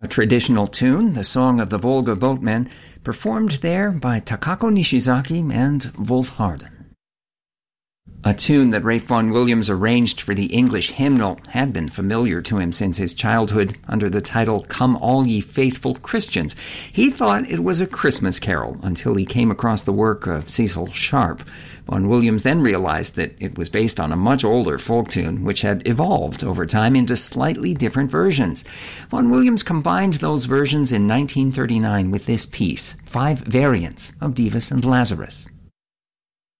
A traditional tune, the Song of the Volga Boatmen, performed there by Takako Nishizaki and Wolf Harden. A tune that Ralph Vaughan Williams arranged for the English hymnal had been familiar to him since his childhood under the title Come All Ye Faithful Christians. He thought it was a Christmas carol until he came across the work of Cecil Sharp. Vaughan Williams then realized that it was based on a much older folk tune, which had evolved over time into slightly different versions. Vaughan Williams combined those versions in 1939 with this piece, 5 variants of Dives and Lazarus.